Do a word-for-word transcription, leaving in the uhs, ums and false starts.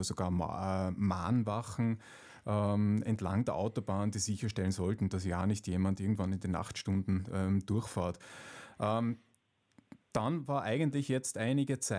sogar Ma äh, Mahnwachen ähm, entlang der Autobahn, die sicherstellen sollten, dass ja nicht jemand irgendwann in den Nachtstunden ähm, durchfährt. Ähm, dann war eigentlich jetzt einige Zeit